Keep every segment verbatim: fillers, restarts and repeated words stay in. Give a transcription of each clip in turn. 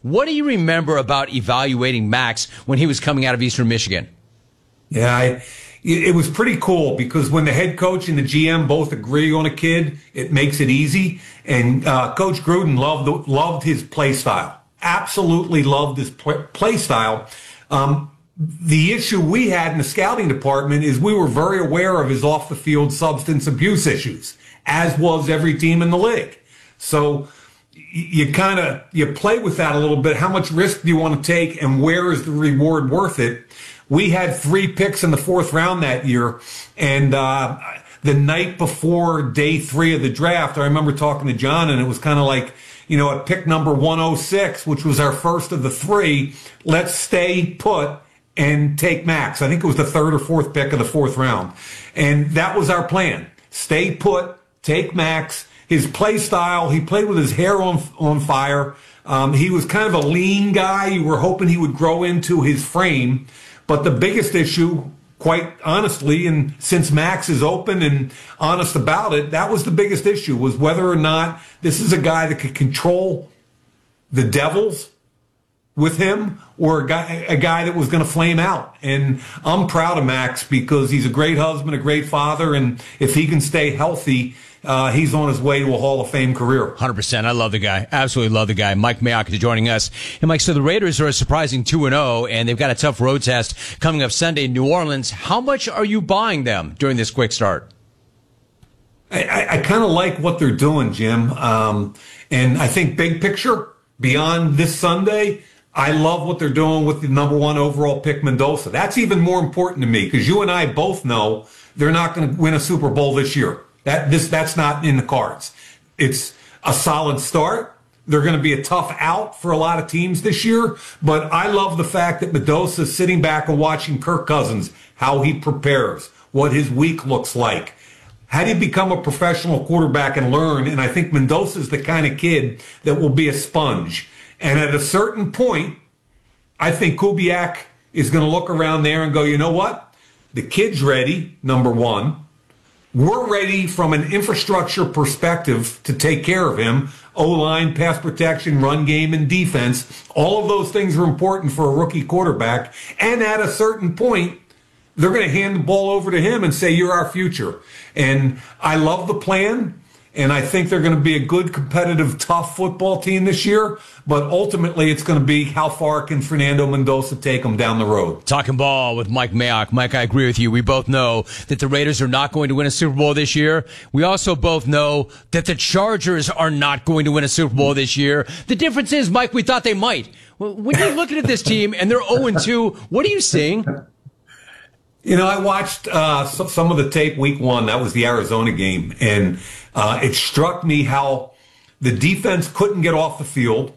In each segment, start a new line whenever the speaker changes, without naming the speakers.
What do you remember about evaluating Max when he was coming out of Eastern Michigan?
Yeah, I, it was pretty cool because when the head coach and the G M both agree on a kid, it makes it easy. And uh, Coach Gruden loved loved his play style. Absolutely loved his play style. Um, the issue we had in the scouting department is we were very aware of his off-the-field substance abuse issues, as was every team in the league. So you kind of, you play with that a little bit. How much risk do you want to take and where is the reward worth it? We had three picks in the fourth round that year. And uh, the night before day three of the draft, I remember talking to John and it was kind of like, you know, at pick number one oh six, which was our first of the three, let's stay put and take Max. I think it was the third or fourth pick of the fourth round. And that was our plan. Stay put, take Max. His play style, he played with his hair on on fire. Um, he was kind of a lean guy. You were hoping he would grow into his frame. But the biggest issue, quite honestly, and since Max is open and honest about it, that was the biggest issue, was whether or not this is a guy that could control the Devils with him or a guy, a guy that was going to flame out. And I'm proud of Max because he's a great husband, a great father, and if he can stay healthy, Uh, he's on his way to a Hall of Fame career.
one hundred percent. I love the guy. Absolutely love the guy. Mike Mayock is joining us. And Mike, so the Raiders are a surprising two and oh, and they've got a tough road test coming up Sunday in New Orleans. How much are you buying them during this quick start?
I, I, I kind of like what they're doing, Jim. Um, and I think big picture, beyond this Sunday, I love what they're doing with the number one overall pick, Mendoza. That's even more important to me because you and I both know they're not going to win a Super Bowl this year. That this that's not in the cards. It's a solid start. They're going to be a tough out for a lot of teams this year, but I love the fact that Mendoza is sitting back and watching Kirk Cousins, how he prepares, what his week looks like. How do you become a professional quarterback and learn? And I think Mendoza is the kind of kid that will be a sponge. And at a certain point, I think Kubiak is going to look around there and go, you know what? The kid's ready, number one. We're ready from an infrastructure perspective to take care of him. O-line, pass protection, run game, and defense. All of those things are important for a rookie quarterback. And at a certain point, they're going to hand the ball over to him and say, you're our future. And I love the plan. And I think they're going to be a good, competitive, tough football team this year. But ultimately, it's going to be how far can Fernando Mendoza take them down the road.
Talking ball with Mike Mayock. Mike, I agree with you. We both know that the Raiders are not going to win a Super Bowl this year. We also both know that the Chargers are not going to win a Super Bowl this year. The difference is, Mike, we thought they might. When you're looking at this team and they're oh and two, what are you seeing?
You know, I watched uh, some of the tape week one. That was the Arizona game. And uh, it struck me how the defense couldn't get off the field.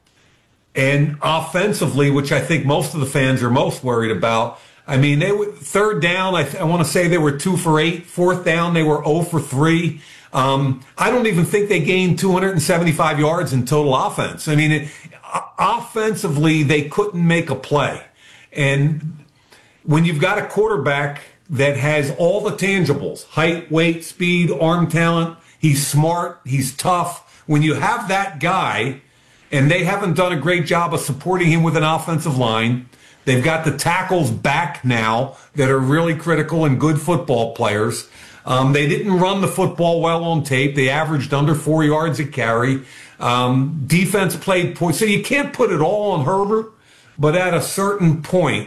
And offensively, which I think most of the fans are most worried about, I mean, they were third down. I, th- I want to say they were two for eight. Fourth down, they were oh for three. Um, I don't even think they gained two hundred seventy-five yards in total offense. I mean, it, offensively, they couldn't make a play. And when you've got a quarterback that has all the tangibles, height, weight, speed, arm talent, he's smart, he's tough. When you have that guy, and they haven't done a great job of supporting him with an offensive line, they've got the tackles back now that are really critical and good football players. Um, they didn't run the football well on tape. They averaged under four yards a carry. Um, defense played poor. So you can't put it all on Herbert, but at a certain point,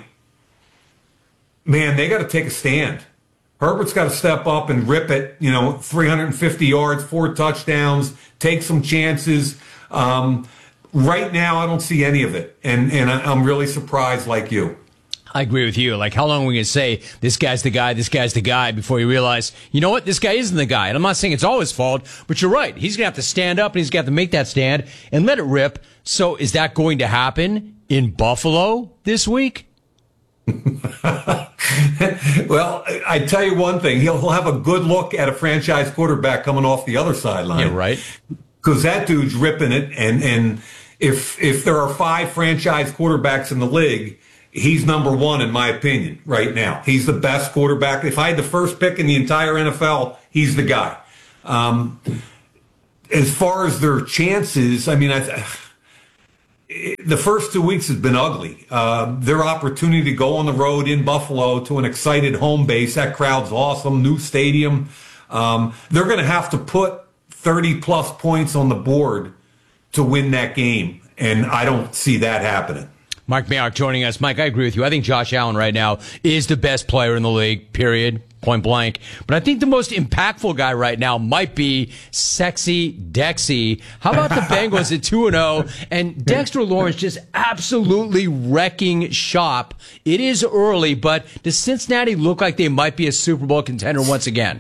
man, they got to take a stand. Herbert's got to step up and rip it, you know, three hundred fifty yards, four touchdowns, take some chances. Um, right now, I don't see any of it, and, and I'm really surprised like you.
I agree with you. Like, how long are we going to say, this guy's the guy, this guy's the guy, before you realize, you know what, this guy isn't the guy. And I'm not saying it's all his fault, but you're right. He's going to have to stand up, and he's going to have to make that stand and let it rip. So is that going to happen in Buffalo this week?
Well, I tell you one thing. He'll, he'll have a good look at a franchise quarterback coming off the other sideline.
Yeah, right.
Because that dude's ripping it. And, and if if there are five franchise quarterbacks in the league, he's number one, in my opinion, right now. He's the best quarterback. If I had the first pick in the entire N F L, he's the guy. Um, as far as their chances, I mean, I the first two weeks has been ugly. Uh, their opportunity to go on the road in Buffalo to an excited home base, that crowd's awesome, new stadium. Um, they're going to have to put thirty plus points on the board to win that game, and I don't see that happening.
Mike Mayock joining us. Mike, I agree with you. I think Josh Allen right now is the best player in the league, period, point blank. But I think the most impactful guy right now might be Sexy Dexy. How about the Bengals at two and oh? And Dexter Lawrence just absolutely wrecking shop. It is early, but does Cincinnati look like they might be a Super Bowl contender once again?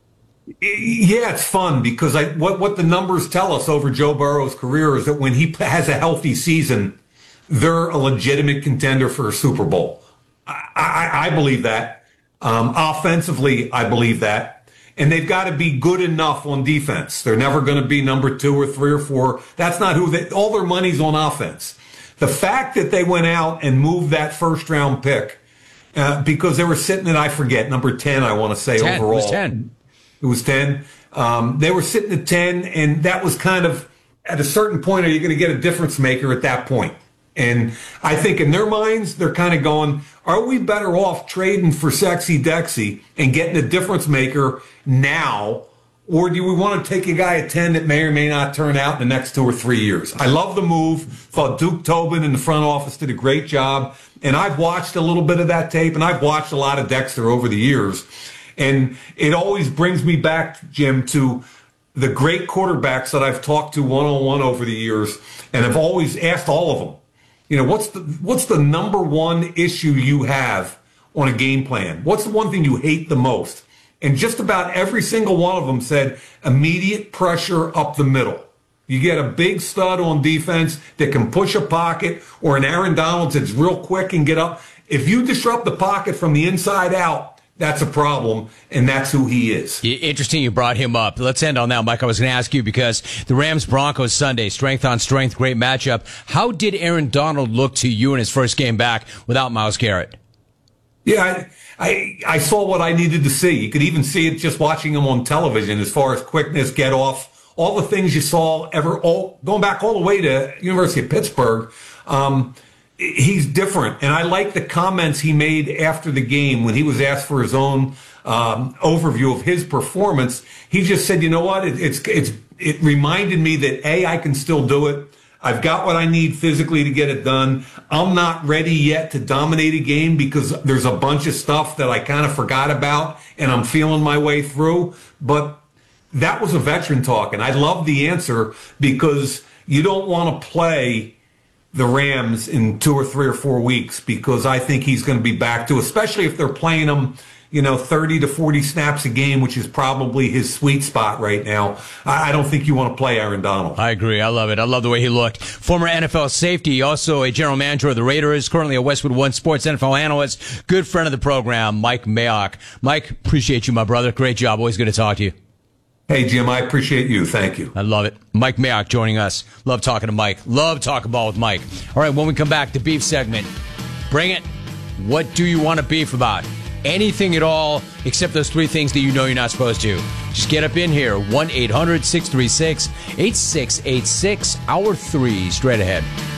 Yeah, it's fun because I, what, what the numbers tell us over Joe Burrow's career is that when he has a healthy season, they're a legitimate contender for a Super Bowl. I, I, I believe that. Um, offensively, I believe that. And they've got to be good enough on defense. They're never going to be number two or three or four. That's not who they, all their money's on offense. The fact that they went out and moved that first round pick, uh, because they were sitting at, I forget, number ten, I want to say
ten,
overall.
It was ten.
It was ten. Um, they were sitting at ten, and that was kind of, at a certain point, are you going to get a difference maker at that point? And I think in their minds, they're kind of going, are we better off trading for Sexy Dexy and getting a difference maker now? Or do we want to take a guy at ten that may or may not turn out in the next two or three years? I love the move. Thought Duke Tobin in the front office did a great job. And I've watched a little bit of that tape, and I've watched a lot of Dexter over the years. And it always brings me back, Jim, to the great quarterbacks that I've talked to one-on-one over the years. And I've always asked all of them, you know, what's the what's the number one issue you have on a game plan? What's the one thing you hate the most? And just about every single one of them said immediate pressure up the middle. You get a big stud on defense that can push a pocket, or an Aaron Donald that's real quick and get up. If you disrupt the pocket from the inside out, that's a problem, and that's who he is.
Interesting you brought him up. Let's end on that, Mike. I was going to ask you because the Rams-Broncos Sunday, strength on strength, great matchup. How did Aaron Donald look to you in his first game back without Myles Garrett?
Yeah, I, I, I saw what I needed to see. You could even see it just watching him on television as far as quickness, get off, all the things you saw ever, all going back all the way to University of Pittsburgh. Um, He's different, and I like the comments he made after the game when he was asked for his own um, overview of his performance. He just said, "You know what? It, it's it's it reminded me that A, I can still do it. I've got what I need physically to get it done. I'm not ready yet to dominate a game because there's a bunch of stuff that I kind of forgot about, and I'm feeling my way through." But that was a veteran talk, and I love the answer because you don't want to play the Rams in two or three or four weeks because I think he's going to be back to, especially if they're playing him, you know, thirty to forty snaps a game, which is probably his sweet spot right now. I don't think you want to play Aaron Donald.
I agree. I love it. I love the way he looked. Former N F L safety, also a general manager of the Raiders, currently a Westwood One Sports N F L analyst, good friend of the program, Mike Mayock. Mike, appreciate you, my brother. Great job. Always good to talk to you.
Hey, Jim, I appreciate you. Thank you.
I love it. Mike Mayock joining us. Love talking to Mike. Love talking ball with Mike. All right, when we come back, the beef segment. Bring it. What do you want to beef about? Anything at all except those three things that you know you're not supposed to. Just get up in here. one eight hundred six three six eight six eight six. Hour three, straight ahead.